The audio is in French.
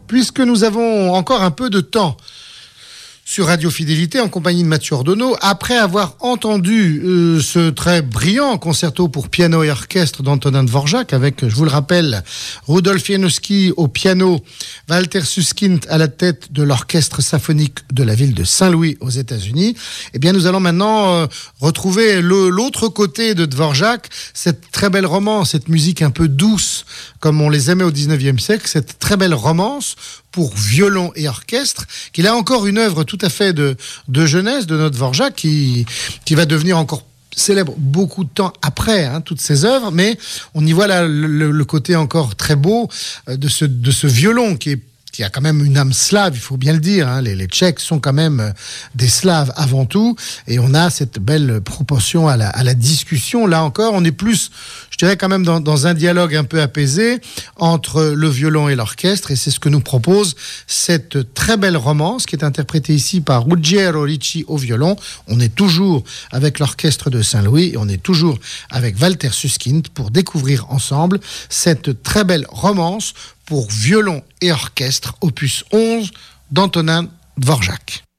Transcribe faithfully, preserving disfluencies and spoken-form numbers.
puisque nous avons encore un peu de temps sur Radio Fidélité en compagnie de Mathieu Ordonneau, après avoir entendu euh, ce très brillant concerto pour piano et orchestre d'Antonin Dvorak avec, je vous le rappelle, Rudolf Janowski au piano, Walter Susskind à la tête de l'orchestre symphonique de la ville de Saint-Louis aux États-Unis. Eh bien, nous allons maintenant euh, retrouver le, l'autre côté de Dvorak, cette très belle romance, cette musique un peu douce, comme on les aimait au dix-neuvième siècle, cette très belle romance pour violon et orchestre, qu'il a encore une œuvre tout à fait de, de jeunesse de notre Dvorak qui, qui va devenir encore célèbre beaucoup de temps après hein, toutes ces œuvres, mais on y voit là le, le côté encore très beau de ce, de ce violon qui est qui a quand même une âme slave, il faut bien le dire. Hein. Les, les Tchèques sont quand même des Slaves avant tout, et on a cette belle proportion à la, à la discussion. Là encore, on est plus, je dirais quand même dans, dans un dialogue un peu apaisé entre le violon et l'orchestre, et c'est ce que nous propose cette très belle romance qui est interprétée ici par Ruggiero Ricci au violon. On est toujours avec l'orchestre de Saint-Louis, et on est toujours avec Walter Susskind pour découvrir ensemble cette très belle romance pour violon et orchestre, opus onze d'Antonin Dvorak.